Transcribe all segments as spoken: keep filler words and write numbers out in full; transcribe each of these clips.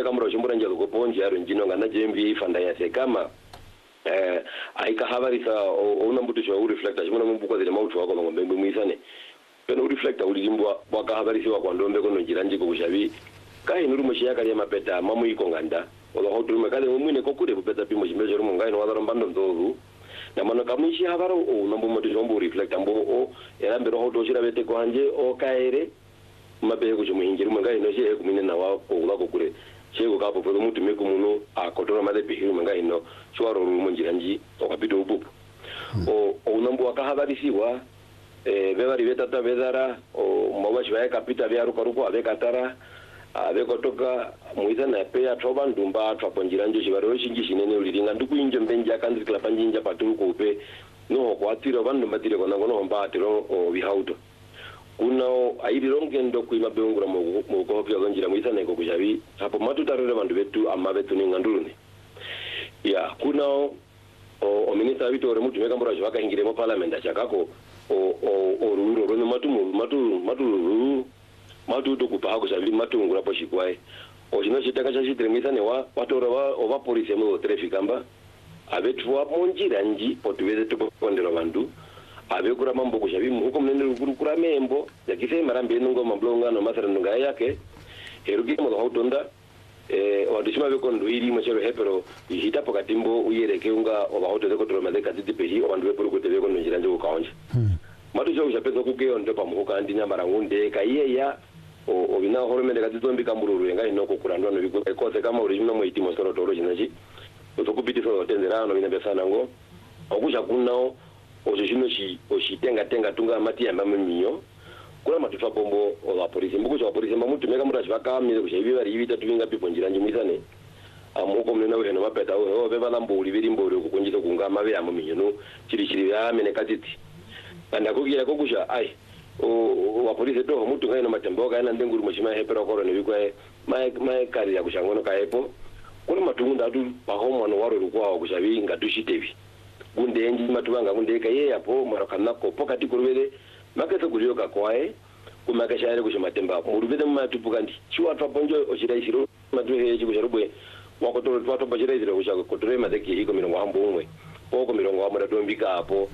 tumeka mura chimbura njalo kuponje yaro njino ngana jembi ifanda yase kama eh aika havarisa ona mbuto chwa ureflector chimuna mumbuko zile mautu wako ngombe mwisane peno ureflector ulimbwa waka havarisiwa kwa ndombe kono njiranje ko kushabi kai nuru mushiyaka ya mapeta mamu iko nganda ola hotu mekale mwine kokure kupeta pimo chimejo rumo ngai no wadaro mbando ndozu na mano kamushi havaro o nambo mbuto chombo ureflector mbo o erambero hoto shira bete ko hanje o kaere mabe ko chimuhingira ngai no she kumine na wa ko ula kokure chego kapo pelo mutu meku muno akotora made bihiru ngai no chwaro rumo njiranji okapito ubupu o o nambo akahavarisiwa eh bevari betata bedara o mawashi baya kapita bya rukaruko abekatara abekotoka muizana pe atoba ndumba atwaponjira nje chibaro shingi shinene uliringa ndukuinje mbenja kanzikla panjinja paturuko upe no kwatiro vandu matire kona ngono mba atiro o bihauto kuna airi rongendo kuima beungura mu ko pya gonjira muizana ko kujabi hapo matutarere vandu betu amma betu ninga ndurune ya kuna o o minister Vitore mutu meka mbora jwaka ingire mo parliament achakako o o o ruro rono matu matu matu matu to kupa ko sabi matu ngura poshikwae o jino chitaka cha chitremisa ne wa watora wa ova police mo traffic amba abetu wa monjira nji potubeze to pondera bandu abekura mambo ko sabi mu ko mnene rukuru kura membo yakise marambe nungo mablonga no masara nunga yake erugi mo hotonda eh wadishima beko nduiri machero hepero ihita pokatimbo uyereke unga oba hoto de kotoro madeka titipehi obandu bepuru kutebe ko njira nje ukaonje matu jo japeza kukeyo ndo pamuka ndi nyamara ngunde kaiye ya o obina horomende katitombi kambururu enga inoko kurandwa no biko ekose kama original mo itimo soro toro jinaji utokupiti so tenderano bina besana ngo okusha kunao ojishino shi oshitenga tenga tunga mati yamba minyo kula matufa bombo ola polisi mbuko cha polisi mamutu meka mura chvaka mire kushabiwa bari ibita tuvinga pipo njira njimisane amuko mnena we no mapeta o beba lambo ulibiri mbori kukunjita kunga mabe amuminyo no chiri chiri ya mene katiti anda kugira kokusha ai o wa polisi to mutu ngaino matembo kana ndenguru mushima hepera koro ne bikwa mai mai kari ya kushangono kaepo kula matunda atu pahomo no waro rukwa kushabi ngatushitevi gunde enji matubanga gunde kaye yapo marakanako pokati kurwele makasa kuryoka kwae kumakashare kushimatemba murubede matupuka ndi chiwa twaponjo ochira isiro matuhe chikusharubwe wakotoro twato bajira isiro kushaka kotore madeki hiko mirongo hambo umwe poko mirongo hambo dombika apo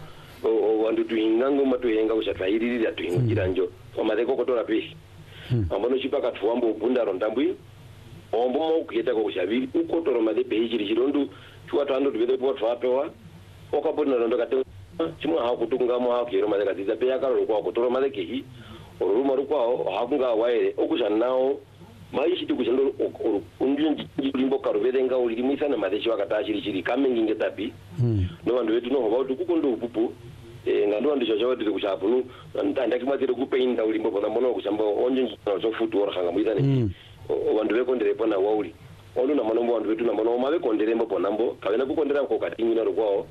o wandu tuingango matuhenga kushatwairira tuhingira njo wamadeko kotora peshi ambono chipaka twambo bundaro ndambwi ombo mo kuyeta ko kushabi ukotoro madepe hijiri chirondu chiwa twando tubede po twapewa okabona ndo kate chimwa ha kutunga mo ha kiro madeka tiza pe yakaro kwa kotoro madeke hi oruma rukwao hakunga waere okushanawo maishi tikushando undinji limbo karuverenga ulimisa na madeshi wakatashiri chiri kamengi ngetapi no vandu vetu no hoba tukukondo upupu eh ngando ndisho chawo tiri kushapunu ndanda kimatire kupeinda ulimbo bona mono kushamba onje zo futu ora hanga muizane vandu vekondere pona wauli ondo na manombo vandu vetu na manombo mave kondere mbo ponambo kavena kukondera ko katinga rukwao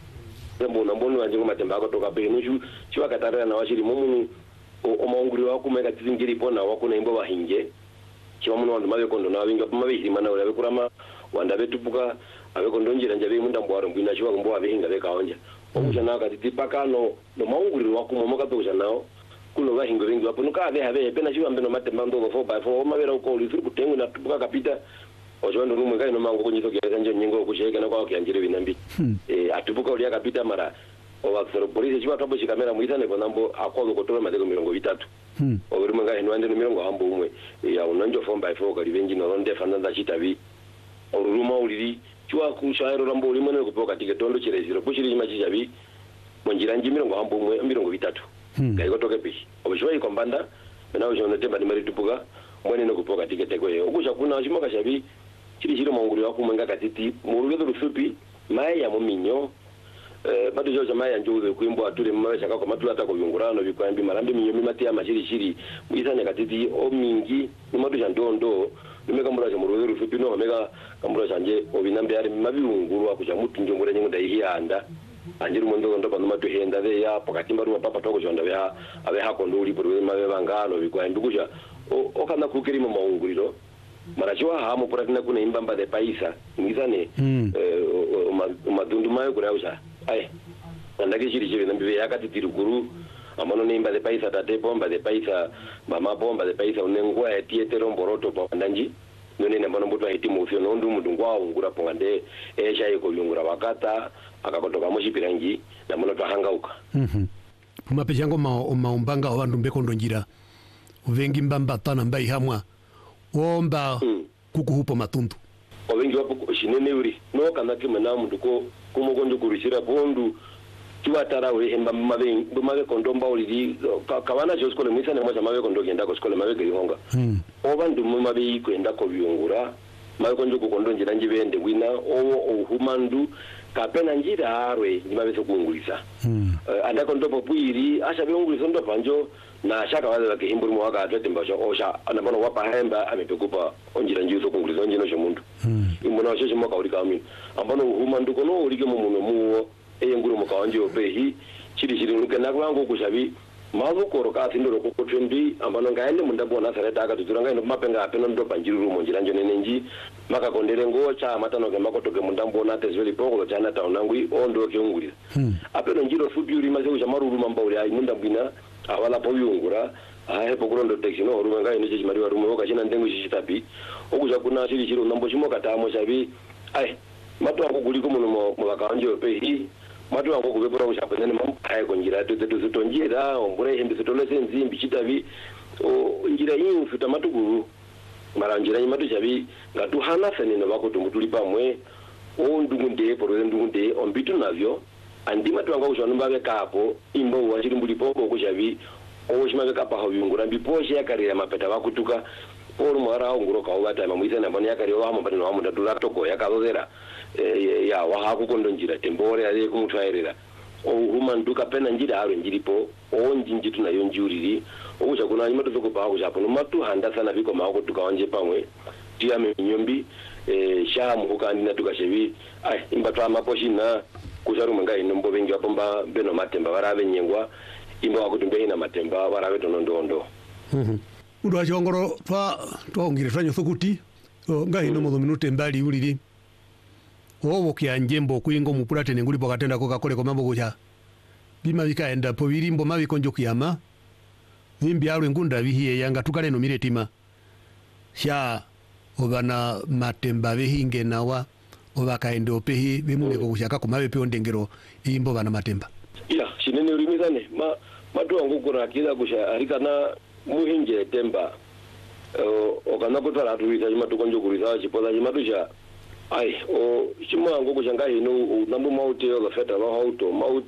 tembo na mbono anje kumatemba akotoka pe nushu chiwakatarira na washiri momunu omaunguri wako meka tizingiri pona wako na imbo bahinge chiwa muno wandu mave kondo na winga pama bihima na ule kurama wanda betupuka ave kondo njira njabe munda mbwaro mbwina chiwa mbo abehinga beka onja okusha na kati paka no no maunguri wako momoka tosha nao kuno bahingo bengi wapo nuka ave have pena chiwa mbeno matemba ndo four by four mavera uko uli suru kutengu na tupuka kapita ojondo rumu ngai no mango kunyiso geza nje nyingo kusheka na kwa kianjire binambi eh atupuka uli akapita mara owaksoro polisi chiwa tobo chikamera muisane konambo akolo kotola madeko mirongo vitatu hmm. Obiri manga hino ande mirongo hambo umwe ya unanjo four by four kali venji no ronde fananda chitavi oruma uliri chiwa kushairo rambo uli mwana kupoka tike tondo chireziro pushiri machichavi monjira nji mirongo hambo umwe mirongo vitatu hmm. Kai kotoke pishi obishwa ikombanda na ujo temba ni mari tupuka mwana no kupoka tike teko yo okusha kuna chimoka shavi chiri chiro manguri wako manga katiti murugedo rufupi mai ya muminyo eh bado jo jamaa yanjuze kuimbo ature mama shaka kwa matula ta ko yungurano bikwambi marambe minyo mimati ya mashiri shiri muisane katiti o mingi nimadu jandondo nimeka mura cha murugedo rufupi no meka kamura chanje obinambe ari mabirunguru akuja mutu njongore nyingo ndaihianda anjiru mondo ndo pano matu henda ve ya pakati mbaru papa toko jonda ve ha ave hakondo uli porwe mabe bangano bikwambi kuja o kana kukiri mu maunguriro marachiwa hamu puratina kuna imbamba de paisa ngizane mm. eh madundu mayo kurausha ai andake chiri chiri nambive yakati tirukuru amano nimba de paisa tate pomba de paisa mama pomba de paisa unengwa etietero mboroto pa ndanji none namba nomboto hiti musio nondu mudungwa ungura pongande esha yiko yungura wakata akakotoka mushipirangi na mono twahangauka mhm pumapechango ma maumbanga abandu mbekondo njira uvengi mbamba tana mbai hamwa omba mm. kukuhupo matundu ovengi wapo shinene uri no kana kimena mundu ko kumukondo kurishira bondu tuatara uri hemba mabe mabe kondomba uri kabana jo skole mwisa ne mwacha mabe kondo genda ko skole mabe gihonga mm. obandu mabe kwenda ko byungura mabe konjo kukondo njira njibende wina o ohumandu kapena njira harwe nyimabe sokungulisa mm. uh, andako ndopo puiri asha beungulisa ndo panjo na shaka wale wake himburu mwaka atete mbasho osha anabano wapa hemba amepekupa onjira njizo kungulisa onjino shomundu mm. imbona washoshi mwaka ulika aminu ambano uhumandu kono ulike mumuno muo eye nguru mwaka wanjio pehi chiri chiri nuke nakwangu kushabi mazu koro kasi ndoro kukutwendi ambano ngaende mundabu wana sareta aka tuturanga ino mapenga apeno ndo panjiru monjira njo nenenji maka kondere ngo cha matano ke makotoke mundambo wana tezveli poko chana taunangwi ondo ke ungurira hmm. apeno njiro fupi uri maze kucha maruru mamba uri ai mundambwina awala po yungura ahe pokrondo taxi no rume ngai nichi mari warume oka china ndengu chichitapi okuja kuna chiri chiro nambo chimoka tamo chabi ai matu akuguliko muno mulaka wanjio pehi matu wangu kubepura kushapene mambo aye konjira tuze tuzitonjira ombure hembe sitolese nzimbi chitavi o njira yin futa matuguru mara njira yimatu chavi ngatu hana senene bako tumutuli pamwe o ndungunde poro ndungunde ombitu navyo andi matu wangu kushonumba bekapo imbo wachiri mbuli poko kuchavi o shima kapa hawiyungura mbiposhe yakarira mapeta bakutuka poro mara onguro kawata mamwisa nambani yakari wa mambani no amuda tulatoko yakazozera e, ya wahaku kondo njira tembore ale kumutwairira o human duka pena njira aro njiripo o njinjitu na yonjuriri o kucha kuna nyimatu zoko pa kucha pono matu handa sana biko mako tukawanje pamwe tia nyombi e, shamu ukandi na tukashevi ai imbatwa maposhi na kusharu manga inombo bengi wapomba beno matemba warabe nyengwa imbo wakutumbe ina matemba warabe tonondondo mhm udo achongoro twa twongire twanyo sokuti ngai no modo minute mbali uliri owo kyanjembo kuingo mupulate nengulipo katenda ko kakole ko mambo kucha bima bikaenda po birimbo mabi konjo kiyama nimbi alwe ngunda bihiye yanga tukale no miretima sha obana matemba behinge nawa obakaende opehi bimune ko kushaka ko mabe pe ndengero imbo bana matemba ila shinene urimizane ma matu wangu kuna kiza kusha arikana muhinje temba o kana kutwala tuwisa chimatu konjo kulisa chipoza chimatu cha ai o chimango kuchanga ino nambu maute yo feta lo auto maut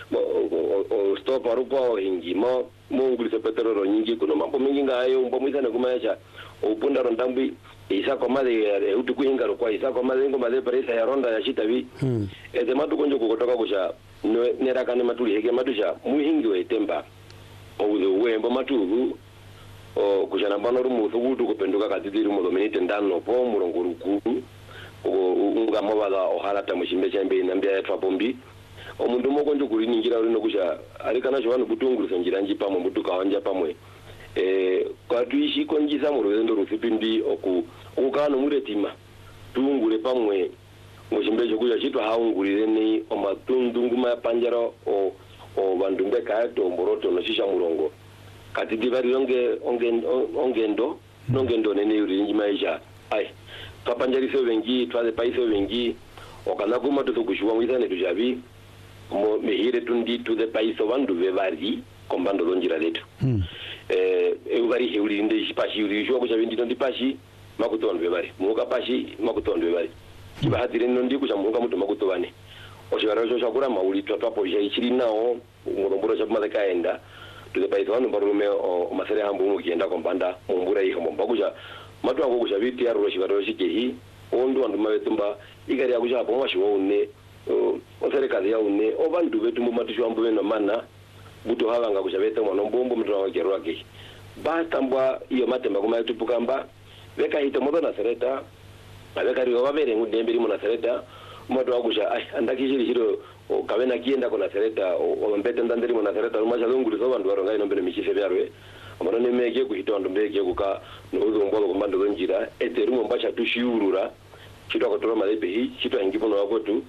o stop arupa hingi ma mongulisa petrolo nyingi kuno mambo mingi ngayo mbo mwisana kumacha o punda rondambi isa kwa male utu kuinga ro kwa isa kwa male ngo male presa ya ronda ya shitavi hmm. ete matu konjo kutoka kusha nera kana matuli heke matusha muhingi we temba o wembo matugu o kushana bano rumu thugutu kupenduka katidiri mu dominite ndano po murongo rukuru o unga mabala o halata mushimbe chambe nambia ya twapombi o mundu moko njo kuri ningira rino kusha alikana shwanu butunguru njira nji pamwe butuka wanja pamwe eh kwa tuishi konjisa mu rwendo rufipindi oku ukano muretima tungure pamwe mushimbe chokuja chitwa haungurire ni o matundunguma panjaro o o bandumbe kato mboroto no shisha murongo kati divari onge onge ongendo nongendo nene yuri njima isha ai kapanjari se wengi twaze paise wengi okana kuma to kushwa mwizane tujabi mo mehire tundi to the paise wandu vevari kombando lonjira letu hmm. eh evari heuli ndi shipashi yuri shwa kucha bindi ndi pashi makutondo vevari muka pashi makutondo vevari kiba hadire ndi kucha muka muto makutobane oshibara sho shakura mauli twatwa poja ichiri nao muromboro cha pamade kaenda tuze paisa wanu barume o masere hambu mukienda kombanda mumbura ihe mombakuja matu ango kusha biti ya roshi baro shike hi ondo andu mabetumba igari akuja hapo mwashi wone o serikali ya une o bandu betu mu matu shwambu beno mana buto habanga kusha beta mwana mbombo mtu wangerwa ke batambwa iyo matemba kuma tupukamba beka hito modo na sereta abeka riwa babere ngudembiri mu na sereta moto agusha ai andakishiri shiro kabena kienda kona sereta o mbete ndandiri mona sereta rumasha lunguri so bandu baronga ino mbere michise byarwe amara nemege kuhita bandu mbege kuka nuzo mbolo kombando zonjira ete rumo mbasha tushiurura chito akotora malepe hi chito angipo no wakotu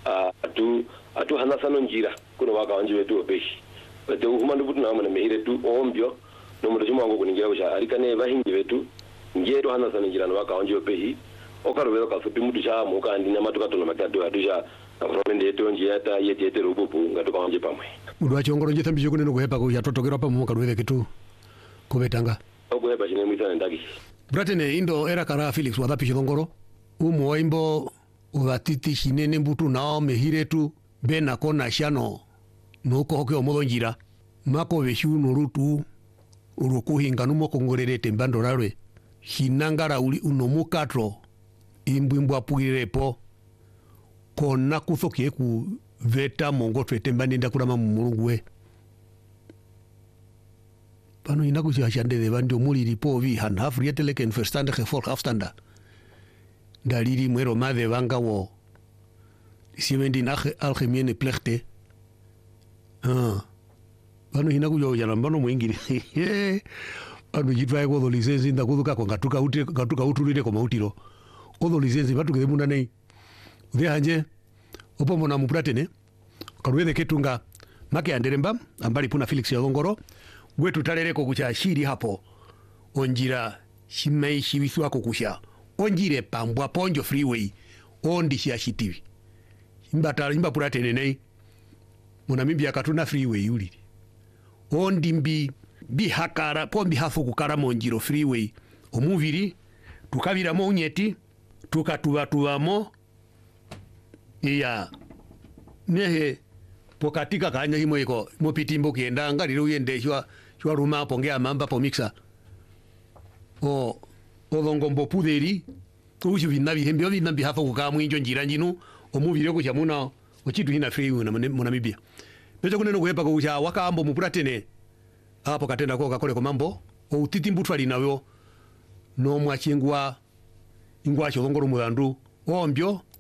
atu atu hana sano njira kuno waka wanje wetu opeshi ete uhumandu butu na amana mehire tu ombyo no mudo chimo wangu kuningira busha arikane bahingi wetu ngeto hana sana njirano wakaonje pehi okarovero kafupi mutu cha muka ndina matuka na makatu adusha akromende yeto njiyata yete yete rubupu ngatuka onje pamwe mudu achongoro nje thambi chokune nokuhepa ko yatotokera pa muka ruwele kitu kubetanga okuhepa chine mwisana ndaki bratene indo era kara Felix wadapi chongoro umo imbo uvatiti shinene mbutu nao mehiretu bena kona shano nuko hoke omodo njira mako veshu norutu urukuhinga numo kongorerete mbando rarwe hinangara uli unomukatro imbwimbwa puirepo kona kuthokie ku veta mongo twetembani ndakurama mumulunguwe pano inakuchashandele vandio muliripo vi han half rieteleken verstande gevolg afstanda daliri mwero made vanga wo simendi na algemene plechte ah pano inakujo jana mbano mwingine pano jitwaye ko license ndakuduka ko ngatuka uti ngatuka utulire ko mautiro odo license batu kede munda nei ude hanje opo mona mupratene karwede ketunga make anderemba ambali puna Felix Yalongoro gwetu talereko kucha shiri hapo onjira shimei shibiswa ko kusha onjire pambwa ponjo freeway ondi sia shitivi imbata imba pratene nei mona mimbi akatuna freeway yuli ondi mbi bi hakara pombi hafu kukara monjiro freeway omuviri tukavira mo unyeti tukatuvatuvamo iya nehe pokatika kanya himo iko mopitimbo kienda ngari uyende shwa shwa ruma pongea mamba po mixa o odongombo puderi uju vinabi hembyo vinabi hafa kukamu injo njira njinu omuviri ko chamuna ochitu hina freeway na monamibia bejo kuneno kuhepa ko uja wakambo mupratene hapo katenda ko kakole ko mambo o utitimbu nawo no mwachengwa ingwa chongoro mulandu ombyo